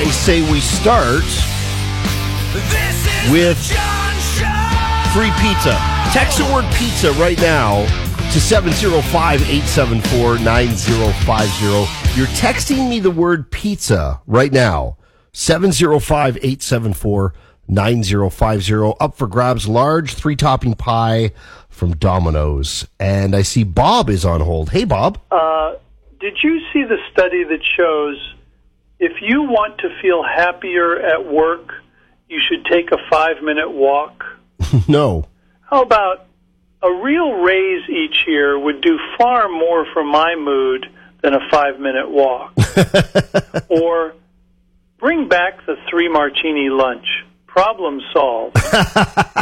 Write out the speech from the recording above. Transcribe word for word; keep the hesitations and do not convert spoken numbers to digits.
I say we start with free pizza. Text the word pizza right now to seven zero five, eight seven four, nine zero five zero. You're texting me the word pizza right now. seven zero five, eight seven four, nine zero five zero. Up for grabs, large three-topping pie from Domino's. And I see Bob is on hold. Hey, Bob. Uh, did you see the study that shows if you want to feel happier at work, you should take a five-minute walk? No. How about a real raise each year would do far more for my mood than a five-minute walk? Or bring back the three-martini lunch. Problem solved.